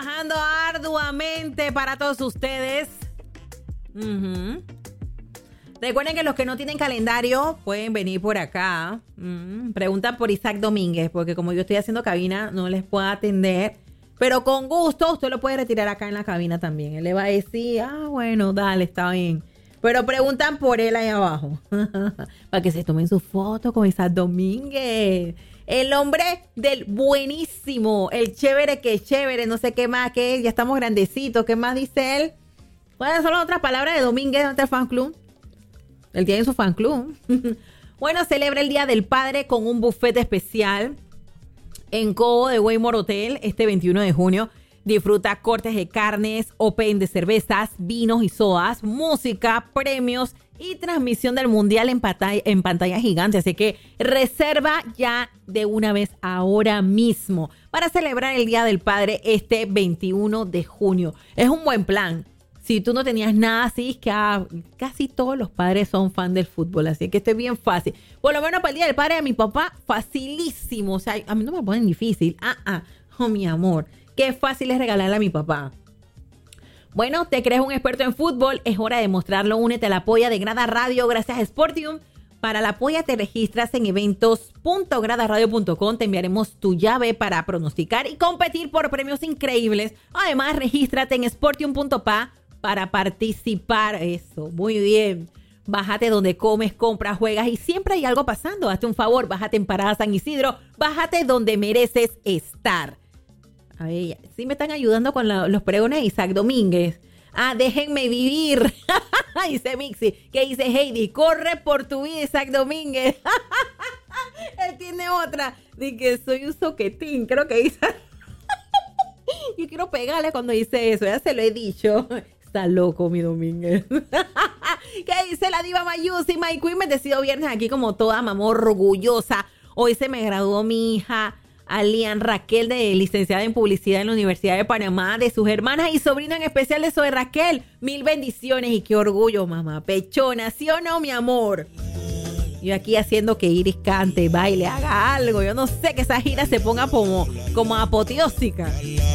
Trabajando arduamente para todos ustedes. Recuerden que los que no tienen calendario pueden venir por acá. Preguntan por Isaac Domínguez, porque como yo estoy haciendo cabina, no les puedo atender. Pero con gusto, usted lo puede retirar acá en la cabina también. Él le va a decir, bueno, dale, está bien. Pero preguntan por él ahí abajo. Para que se tomen su foto con Isaac Domínguez. El hombre del buenísimo. El chévere que chévere. No sé qué más que ya estamos grandecitos. ¿Qué más dice él? ¿Cuáles son las otras palabras de Domínguez ante el fan club? Él tiene su fan club. Bueno, celebra el Día del Padre con un buffet especial en Cobo de Waymore Hotel este 21 de junio. Disfruta cortes de carnes, open de cervezas, vinos y sodas, música, premios y transmisión del mundial en pantalla gigante. Así que reserva ya de una vez ahora mismo para celebrar el Día del Padre este 21 de junio. Es un buen plan. Si tú no tenías nada así, es que casi todos los padres son fan del fútbol. Así que esto es bien fácil. Por lo menos para el Día del Padre de mi papá, facilísimo. O sea, a mí no me lo ponen difícil. Oh, mi amor. Qué fácil es regalarle a mi papá. Bueno, ¿te crees un experto en fútbol? Es hora de mostrarlo. Únete a la polla de Grada Radio gracias a Sportium. Para la polla te registras en eventos.gradaradio.com. Te enviaremos tu llave para pronosticar y competir por premios increíbles. Además, regístrate en sportium.pa para participar. Eso, muy bien. Bájate donde comes, compras, juegas y siempre hay algo pasando. Hazte un favor, bájate en Parada San Isidro. Bájate donde mereces estar. A ver, sí me están ayudando con los pregones de Isaac Domínguez. Déjenme vivir. Dice Mixi. ¿Qué dice Heidi? Corre por tu vida, Isaac Domínguez. Él tiene otra. Dice que soy un soquetín. Creo que dice. Yo quiero pegarle cuando dice eso. Ya se lo he dicho. Está loco, mi Domínguez. ¿Qué dice la diva Mayusi? My Queen, bendecido viernes aquí como toda mamá orgullosa. Hoy se me graduó mi hija Alian Raquel, de licenciada en publicidad en la Universidad de Panamá, de sus hermanas y sobrino en especial de Zoe Raquel. Mil bendiciones y qué orgullo, mamá. Pechona, ¿sí o no, mi amor? Yo aquí haciendo que Iris cante, baile, haga algo. Yo no sé, que esa gira se ponga como apoteósica.